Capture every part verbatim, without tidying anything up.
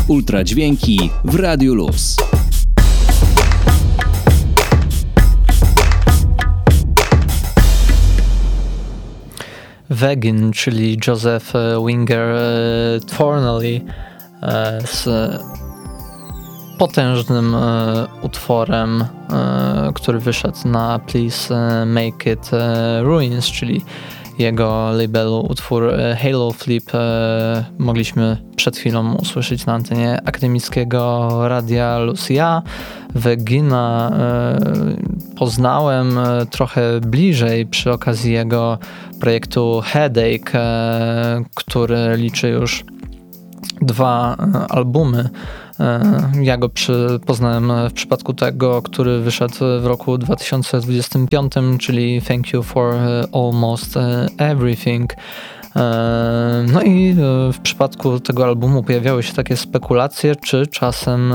Ultradźwięki w Radiu Luz. Vegin, czyli Joseph Winger Thornley z potężnym utworem, który wyszedł na Please Make It Ruins, czyli jego labelu utwór Halo Flip mogliśmy przed chwilą usłyszeć na antenie akademickiego Radia Luz. Ja Vegina poznałem trochę bliżej przy okazji jego projektu Headache, który liczy już dwa albumy. Ja go przy, poznałem w przypadku tego, który wyszedł w roku dwa tysiące dwudziestym piątym, czyli Thank You for Almost Everything. No i w przypadku tego albumu pojawiały się takie spekulacje, czy czasem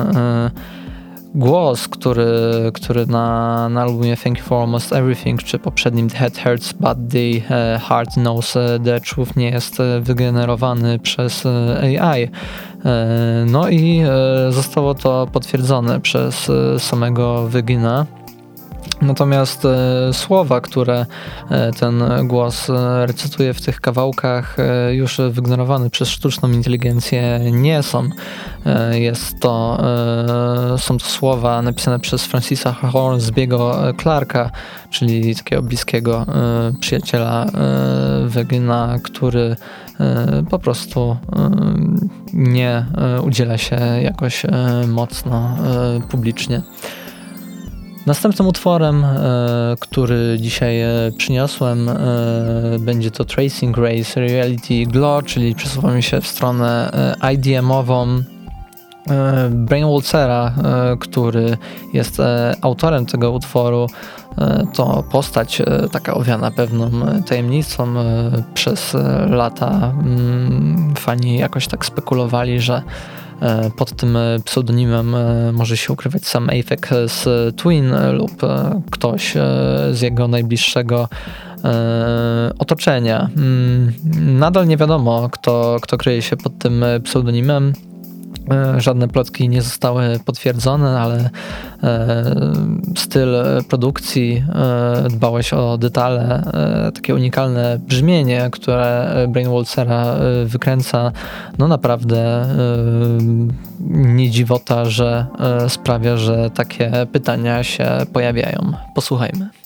głos, który, który na, na albumie Thank You for Almost Everything, czy poprzednim The Head Hurts But The Heart Knows The Truth nie jest wygenerowany przez A I. No i zostało to potwierdzone przez samego Vegina. Natomiast e, słowa, które e, ten głos e, recytuje w tych kawałkach, e, już wyignorowane przez sztuczną inteligencję nie są. E, jest to, e, są to słowa napisane przez Francisa Hornsby'ego Clarka, czyli takiego bliskiego e, przyjaciela e, Vegina, który e, po prostu e, nie e, udziela się jakoś e, mocno e, publicznie. Następnym utworem, e, który dzisiaj e, przyniosłem, e, będzie to Tracing Race Reality Glow, czyli przesuwamy się w stronę e, I D M-ową e, Brain Walzera, e, który jest e, autorem tego utworu. E, to postać e, taka owiana pewną tajemnicą. E, przez e, lata mm, fani jakoś tak spekulowali, że pod tym pseudonimem może się ukrywać sam Aphex Twin lub ktoś z jego najbliższego otoczenia. Nadal nie wiadomo, kto, kto kryje się pod tym pseudonimem. Żadne plotki nie zostały potwierdzone, ale styl produkcji, dbałość o detale, takie unikalne brzmienie, które Brain Walzera wykręca, no naprawdę nie dziwota, że sprawia, że takie pytania się pojawiają. Posłuchajmy.